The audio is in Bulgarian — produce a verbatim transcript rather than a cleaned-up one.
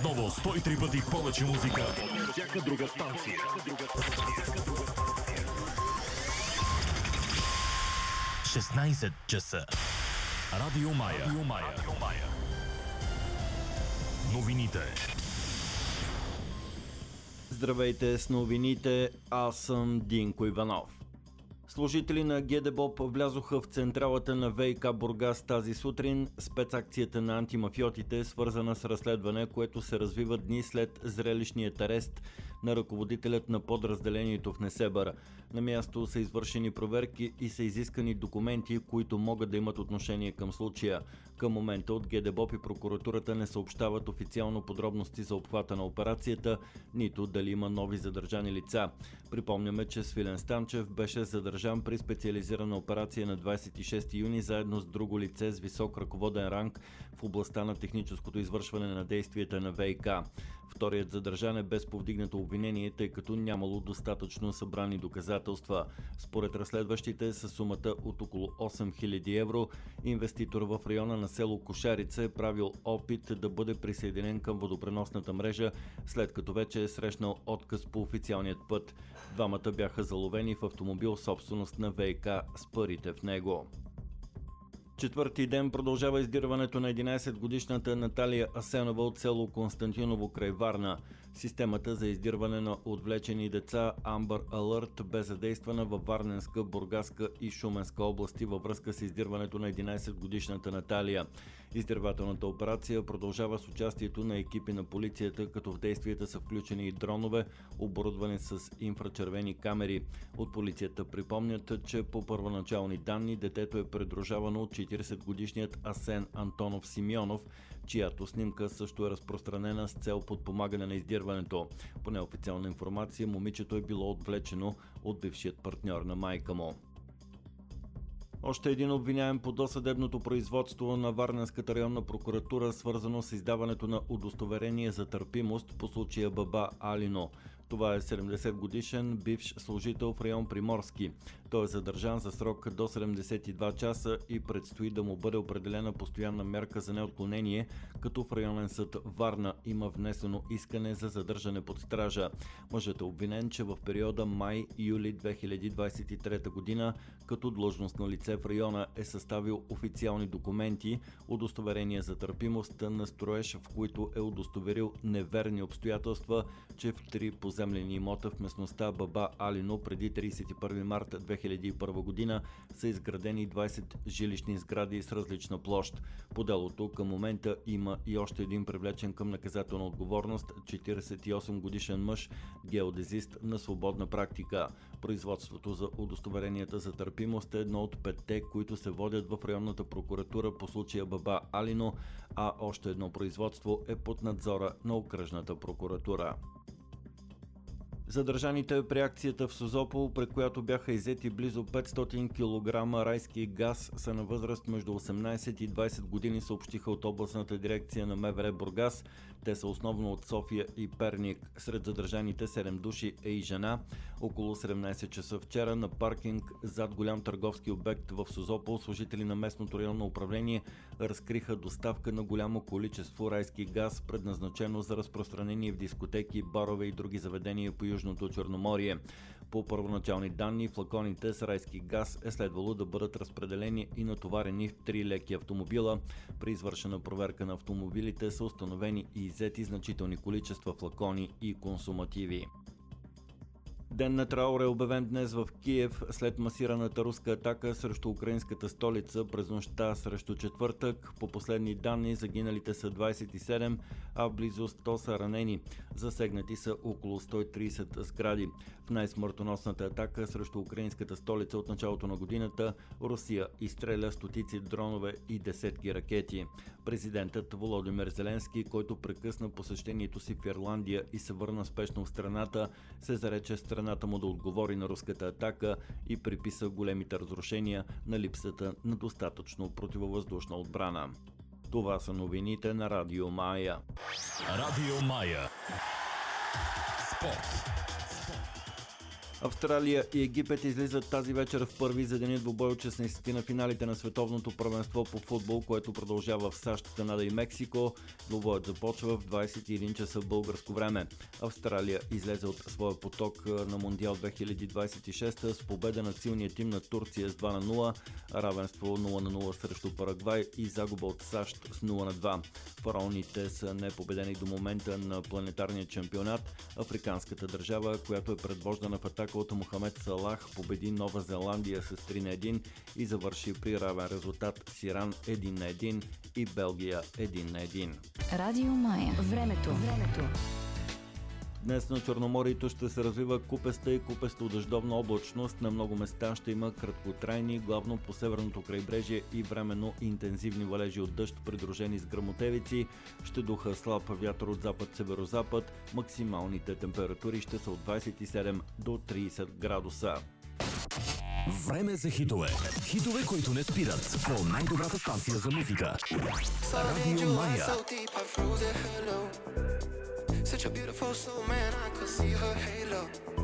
Отново сто и три пъти повече музика. Всяка друга станция. шестнайсет часа. Радио Мая. Радио Мая. Новините. Здравейте с новините, аз съм Динко Иванов. Служители на ГДБОП влязоха в централата на ВиК Бургас тази сутрин. Спецакцията на антимафиотите е свързана с разследване, което се развива дни след зрелищният арест на ръководителят на подразделението в Несебър. На място са извършени проверки и са изискани документи, които могат да имат отношение към случая. Към момента от ГДБОП и прокуратурата не съобщават официално подробности за обхвата на операцията, нито дали има нови задържани лица. Припомняме, че Свилен Станчев беше задържан при специализирана операция на двайсет и шести юни заедно с друго лице с висок ръководен ранг в областта на техническото извършване на действията на ВиК. Вторият задържан е без повдигнато обвинение, тъй като нямало достатъчно събрани доказателства. Според разследващите със сумата от около осем хиляди евро, инвеститор в района на село Кошарица е правил опит да бъде присъединен към водопреносната мрежа, след като вече е срещнал отказ по официалният път. Двамата бяха заловени в автомобил собственост на ВиК с парите в него. Четвърти ден продължава издирването на единайсетгодишната Наталия Асенова от село Константиново край Варна. Системата за издирване на отвлечени деца Amber Alert бе задействана във Варненска, Бургаска и Шуменска области във връзка с издирването на единайсетгодишната Наталия. Издирвателната операция продължава с участието на екипи на полицията, като в действията са включени и дронове, оборудвани с инфрачервени камери. От полицията припомнят, че по първоначални данни детето е придружавано от четирийсетгодишният Асен Антонов Симеонов, чиято снимка също е разпространена с цел подпомагане на издирването. По неофициална информация, момичето е било отвлечено от бившият партньор на майка му. Още един обвиняем по досъдебното производство на Варненската районна прокуратура, свързано с издаването на удостоверение за търпимост по случая Баба Алино. Това е седемдесетгодишен бивш служител в район Приморски. Той е задържан за срок до седемдесет и два часа и предстои да му бъде определена постоянна мярка за неотклонение, като в районен съд Варна има внесено искане за задържане под стража. Мъжът е обвинен, че в периода май-юли две хиляди двайсет и трета година като длъжностно лице в района е съставил официални документи, удостоверения за търпимост на строеж, в които е удостоверил неверни обстоятелства, че в три поземлени имота в местността Баба Алино преди трийсет и първи март две хиляди и първа година са изградени двайсет жилищни сгради с различна площ. По делото към момента има и още един привлечен към наказателна отговорност четирийсет и осем годишен мъж, геодезист на свободна практика. Производството за удостоверенията за търпимост е едно от петте, които се водят в районната прокуратура по случая Баба Алино, а още едно производство е под надзора на окръжната прокуратура. Задържаните при акцията в Созопол, при която бяха иззети близо петстотин килограма райски газ, са на възраст между осемнайсет и двайсет години, съобщиха от областната дирекция на МВР Бургас. Те са основно от София и Перник. Сред задържаните седем души е и жена. Около седемнайсет часа вчера на паркинг зад голям търговски обект в Созопол служители на местното районно управление разкриха доставка на голямо количество райски газ, предназначено за разпространение в дискотеки, барове и други заведения по Южното Черноморие. По първоначални данни, флаконите с райски газ е следвало да бъдат разпределени и натоварени в три леки автомобила. При извършена проверка на автомобилите са установени и иззети значителни количества флакони и консумативи. Ден на траур е обявен днес в Киев след масираната руска атака срещу украинската столица през нощта срещу четвъртък. По последни данни загиналите са двайсет и седем, а близо сто са ранени. Засегнати са около сто и трийсет сгради. В най-смъртоносната атака срещу украинската столица от началото на годината Русия изстреля стотици дронове и десетки ракети. Президентът Володимир Зеленски, който прекъсна посещението си в Ирландия и се върна спешно в страната, се зарече страната му да отговори на руската атака и приписа големите разрушения на липсата на достатъчно противовъздушна отбрана. Това са новините на Радио Мая. Радио Мая. Спорт. Австралия и Египет излизат тази вечер в първи за деня двубой от шестнайсети на финалите на световното първенство по футбол, което продължава в САЩ, Канада и Мексико. Двубоят започва в двайсет и един часа българско време. Австралия излезе от своя поток на Мондиал две хиляди двайсет и шеста с победа над силния тим на Турция с два на нула, равенство нула на нула срещу Парагвай и загуба от САЩ с нула на два. Фараоните са непобедени до момента на планетарния чемпионат. Африканската държава, която е предвождана в атака от Мохамед Салах, победи Нова Зеландия с три на едно и завърши при равен резултат с Иран един на едно и Белгия един на едно. Радио Мая. Времето. Времето. Днес на Черноморието ще се развива купеста и купесто-дъждовна облачност. На много места ще има краткотрайни, главно по северното крайбрежие и временно интензивни валежи от дъжд, придружени с гръмотевици. Ще духа слаб вятър от запад-северозапад. Максималните температури ще са от двайсет и седем до трийсет градуса. Време за хитове. Хитове, които не спират. По най-добрата станция за музика. Радио Мая. Such a beautiful soul, man, I could see her halo.